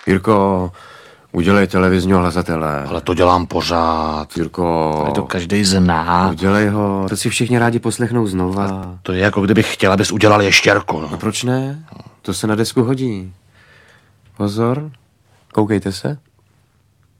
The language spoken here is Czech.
Jirko, udělej televizního hlasatele. Ale to dělám pořád. Jirko. Ale to každej zná. Udělej ho, to si všichni rádi poslechnou znova. To je jako kdybych chtěl, abys udělal ještěrku. A proč ne? To se na desku hodí. Pozor, koukejte se.